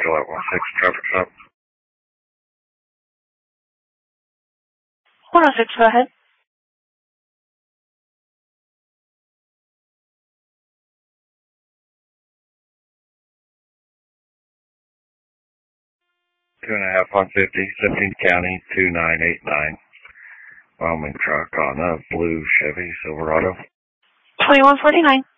Gillette 16 traffic stop. 106, go ahead. Two and a half on 50, 17 County, 2989. Wyoming truck on a blue Chevy Silverado. 2149.